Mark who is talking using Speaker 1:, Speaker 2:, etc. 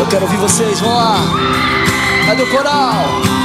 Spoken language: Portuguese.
Speaker 1: Eu quero ouvir vocês, vamos lá. Cadê o coral?